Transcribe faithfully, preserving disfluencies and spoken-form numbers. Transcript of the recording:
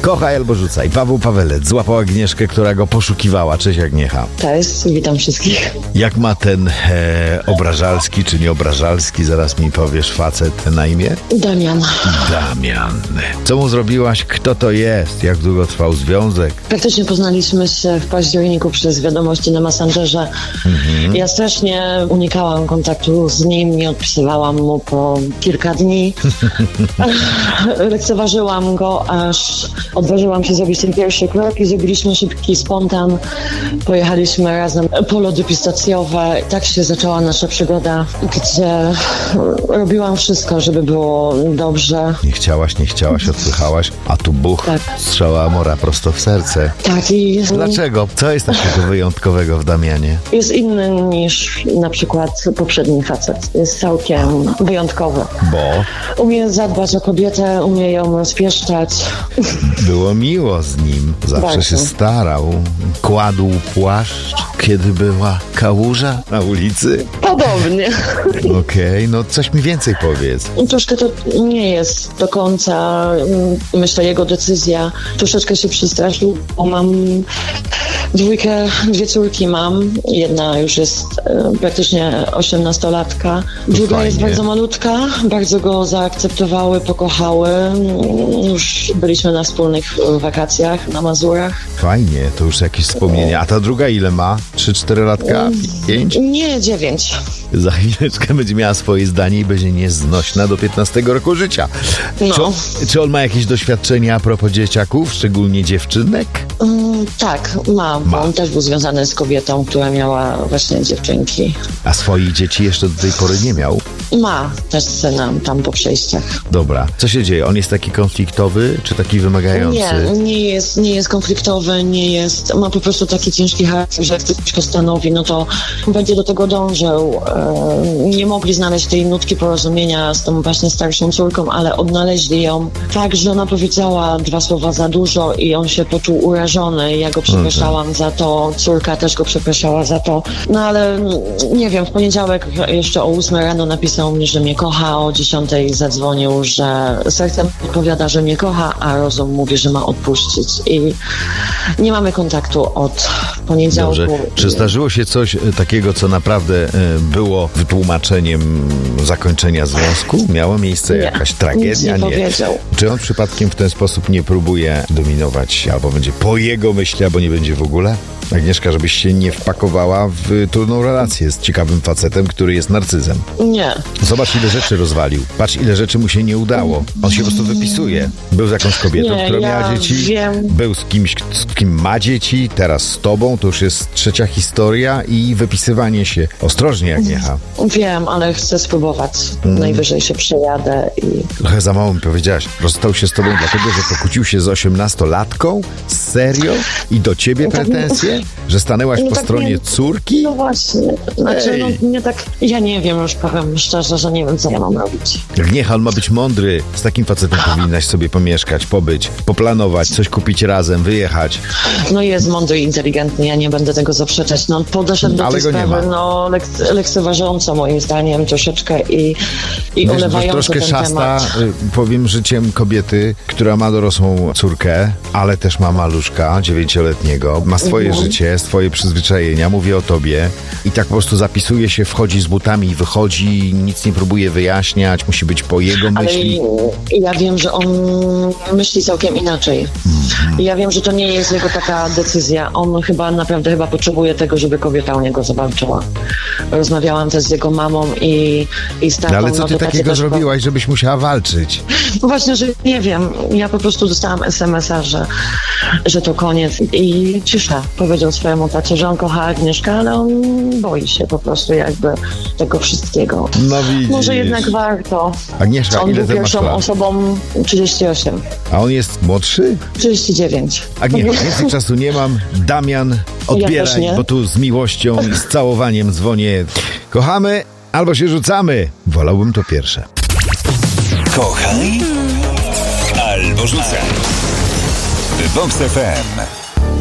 Kochaj albo rzucaj. Paweł Pawelec złapał Agnieszkę, która go poszukiwała. Cześć Agniecha. Cześć, witam wszystkich. Jak ma ten e, obrażalski czy nieobrażalski, zaraz mi powiesz, facet na imię? Damian. Damian. Co mu zrobiłaś? Kto to jest? Jak długo trwał związek? Praktycznie poznaliśmy się w październiku przez wiadomości na Messengerze. Mhm. Ja strasznie unikałam kontaktu z nim, nie odpisywałam mu po kilka dni. Lekceważyłam go, aż odważyłam się zrobić ten pierwszy krok i zrobiliśmy szybki spontan. Pojechaliśmy razem po lody pistacjowe. Tak się zaczęła nasza przygoda, gdzie robiłam wszystko, żeby było dobrze. Nie chciałaś, nie chciałaś, odpychałaś, a tu buch, tak. Strzała Amora prosto w serce. Tak i... Dlaczego? Co jest takiego wyjątkowego w Damianie? Jest inny niż na przykład poprzedni facet. Jest całkiem wyjątkowy. Bo? Umie zadbać o kobietę, umie ją rozpieszczać. Było miło z nim. Zawsze Bardzo. się starał. Kładł płaszcz, kiedy była kałuża na ulicy. Podobnie. Okej, okay, no coś mi więcej powiedz. Troszkę to nie jest do końca, myślę, jego decyzja. Troszeczkę się przestraszył, bo mam dwójkę, dwie córki mam. Jedna już jest e, praktycznie osiemnastolatka. Druga Fajnie. jest bardzo malutka. Bardzo go zaakceptowały, pokochały. Już byliśmy na wspólnych wakacjach na Mazurach. Fajnie, to już jakieś wspomnienia. A ta druga ile ma? Trzy, cztery latka? Pięć? Nie, dziewięć. Za chwileczkę będzie miała swoje zdanie i będzie nieznośna do piętnastego roku życia. No. Czy, on, czy on ma jakieś doświadczenia a propos dzieciaków, szczególnie dziewczynek? Mm, tak, ma, ma. Bo on też był związany z kobietą, która miała właśnie dziewczynki. A swoich dzieci jeszcze do tej pory nie miał? Ma też syna tam po przejściach. Dobra. Co się dzieje? On jest taki konfliktowy, czy taki wymagający? Nie, nie jest, nie jest konfliktowy, nie jest, ma po prostu taki ciężki charakter, że jak ktoś postanowi, no to będzie do tego dążył. Nie mogli znaleźć tej nutki porozumienia z tą właśnie starszą córką, ale odnaleźli ją tak, że ona powiedziała dwa słowa za dużo i on się poczuł urażony. Ja go przepraszałam okay. za to, córka też go przepraszała za to. No ale nie wiem, w poniedziałek jeszcze o ósmej rano napisał mi, że mnie kocha, o dziesiątej zadzwonił, że sercem odpowiada, że mnie kocha, a rozum mówi, że ma odpuścić. I nie mamy kontaktu od poniedziałku. Dobrze. Czy zdarzyło się coś takiego, co naprawdę było wytłumaczeniem zakończenia związku? Miała miejsce nie, jakaś tragedia? Nic nie, nie powiedział. Czy on przypadkiem w ten sposób nie próbuje dominować, albo będzie po jego myśli, albo nie będzie w ogóle? Agnieszka, żebyś się nie wpakowała w trudną relację z ciekawym facetem, który jest narcyzem. Nie. Zobacz, ile rzeczy rozwalił. Patrz, ile rzeczy mu się nie udało. On się po prostu wypisuje. Był z jakąś kobietą, nie, która ja miała dzieci. Wiem. Był z kimś, z kim ma dzieci. Teraz z tobą. To już jest trzecia historia i wypisywanie się. Ostrożnie, Agniecha. Wiem, ale chcę spróbować. Mm. Najwyżej się przejadę i... Trochę za mało mi powiedziałaś. Rozstał się z tobą dlatego, że pokłócił się z osiemnastolatką? Serio? I do ciebie pretensje? Że stanęłaś no po tak stronie nie, córki? No właśnie. Znaczy, no, nie tak, ja nie wiem, już powiem szczerze, że nie wiem, co ja mam robić. Agniecha, on ma być mądry. Z takim facetem powinnaś sobie pomieszkać, pobyć, poplanować, coś kupić razem, wyjechać. No jest mądry i inteligentny, ja nie będę tego zaprzeczać. No podeszedł do tej sprawy, no lek- lekceważąco moim zdaniem troszeczkę i, i Wiesz, olewająco troszkę ten szasta, temat. powiem, życiem kobiety, która ma dorosłą córkę, ale też ma maluszka dziewięcioletniego, ma swoje mhm. życie, swoje przyzwyczajenia, mówię o tobie i tak po prostu zapisuje się, wchodzi z butami i wychodzi, nic nie próbuje wyjaśniać, musi być po jego myśli. Ale ja wiem, że on myśli całkiem inaczej. Mm-hmm. Ja wiem, że to nie jest jego taka decyzja. On chyba naprawdę chyba potrzebuje tego, żeby kobieta u niego zawalczyła. Rozmawiałam też z jego mamą i, i z tatą. No ale co ty no, takiego też... zrobiłaś, żebyś musiała walczyć? No właśnie, że nie wiem. Ja po prostu dostałam es em es a, że, że to koniec i cisza. Powiedział swojemu tacie, że on kocha Agnieszkę, ale on boi się po prostu jakby tego wszystkiego. No widzisz. Może jednak warto. Agnieszka, on ile był ty masz pierwszą lat? osobą trzydzieści osiem. A on jest młodszy? trzydzieści dziewięć. Agnieszka, więcej czasu nie mam. Damian, odbieraj, ja bo tu z miłością i z całowaniem dzwonię. Kochamy albo się rzucamy. Wolałbym to pierwsze. Kochaj albo rzucaj. Vox F M.